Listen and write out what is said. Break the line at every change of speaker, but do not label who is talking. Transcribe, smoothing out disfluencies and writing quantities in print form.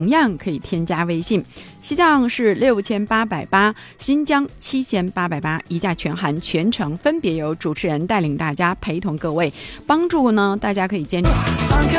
同样可以添加微信，西藏是6880，新疆7880，一价全含，全程分别由主持人带领大家陪同各位，帮助呢大家可以坚持。